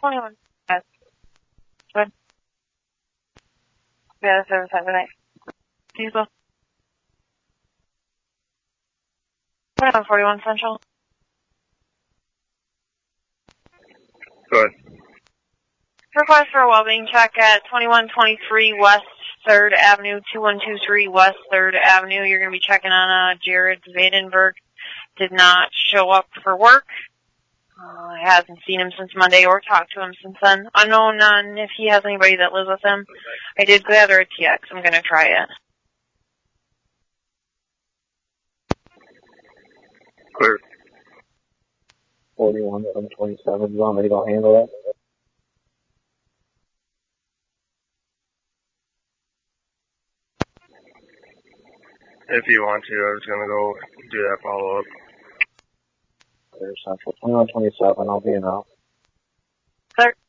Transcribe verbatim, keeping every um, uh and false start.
twenty-one. Yes. Good. Yeah, the service has a night. Diesel. twenty-one forty-one Central. Good. Request for a well-being check at twenty-one twenty-three West third Avenue, two one two three West third Avenue. You're going to be checking on uh, Jared Vandenberg. Did not show up for work. Uh, hasn't seen him since Monday or talked to him since then. Unknown on if he has anybody that lives with him. I did gather a T X. I'm going to try it. Clear. forty-one seven twenty-seven. You want me to go handle that? If you want to, I was going to go do that follow-up. Clear Central. twenty-one twenty-seven. I'll be in out. Clear.